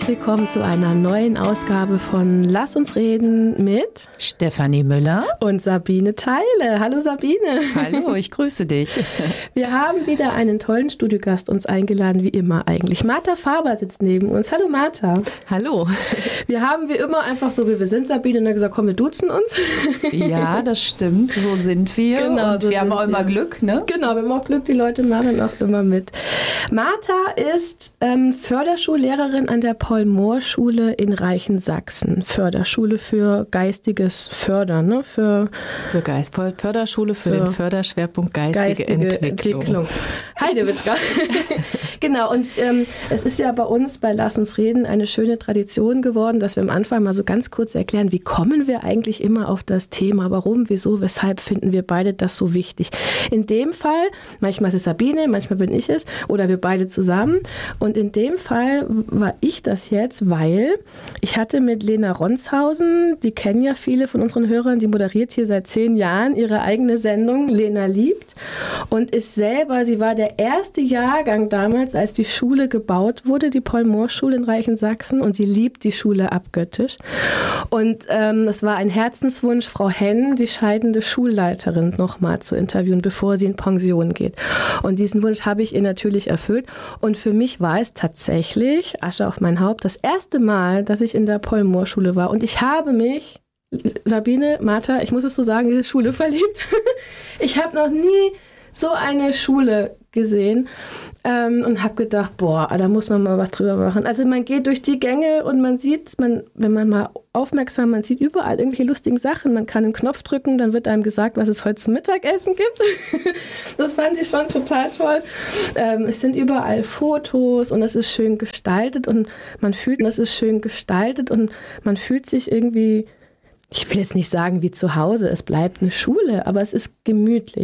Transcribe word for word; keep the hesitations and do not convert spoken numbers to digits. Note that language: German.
herzlich willkommen zu einer neuen Ausgabe von Lass uns reden mit Stefanie Müller und Sabine Theile. Hallo Sabine. Hallo, ich grüße dich. Wir haben wieder einen tollen Studiogast uns eingeladen, wie immer eigentlich. Martha Faber sitzt neben uns. Hallo Martha. Hallo. Wir haben wie immer einfach so, wie wir sind, Sabine, und dann gesagt, komm, wir duzen uns. Ja, das stimmt, so sind wir. Genau, und so wir haben auch wir. immer Glück, ne? Genau, wir haben auch Glück, die Leute machen auch immer mit. Martha ist ähm, Förderschullehrerin an der Paul-Mohr-Schule in Reichensaxen. Förderschule für geistiges Fördern, ne? Für, für Geist, Förderschule für, für den Förderschwerpunkt geistige, geistige Entwicklung. Entwicklung. Heidewitzka. Genau, und ähm, es ist ja bei uns bei Lass uns reden eine schöne Tradition geworden, dass wir am Anfang mal so ganz kurz erklären, wie kommen wir eigentlich immer auf das Thema, warum, wieso, weshalb finden wir beide das so wichtig. In dem Fall, manchmal ist es Sabine, manchmal bin ich es oder wir beide zusammen, und in dem Fall war ich das jetzt, weil ich hatte mit Lena Ronshausen, die kennen ja viele von unseren Hörern, die moderiert hier seit zehn Jahren ihre eigene Sendung, Lena liebt, und ist selber, sie war der erste Jahrgang damals, als die Schule gebaut wurde, die Paul-Mohr-Schule in Reichensaxen, und sie liebt die Schule abgöttisch. Und ähm, es war ein Herzenswunsch, Frau Henn, die scheidende Schulleiterin, nochmal zu interviewen, bevor sie in Pension geht. Und diesen Wunsch habe ich ihr natürlich erfüllt. Und für mich war es tatsächlich, Asche auf mein Haupt, das erste Mal, dass ich in der Paul-Mohr-Schule war. Und ich habe mich, Sabine, Martha, ich muss es so sagen, diese Schule verliebt. Ich habe noch nie so eine Schule gesehen ähm, und habe gedacht, boah, da muss man mal was drüber machen. Also man geht durch die Gänge und man sieht, man, wenn man mal aufmerksam, man sieht überall irgendwelche lustigen Sachen. Man kann einen Knopf drücken, dann wird einem gesagt, was es heute zum Mittagessen gibt. Das fand ich schon total toll. Ähm, es sind überall Fotos und es ist schön gestaltet und man fühlt, es ist schön gestaltet und man fühlt sich irgendwie, ich will jetzt nicht sagen wie zu Hause, es bleibt eine Schule, aber es ist gemütlich.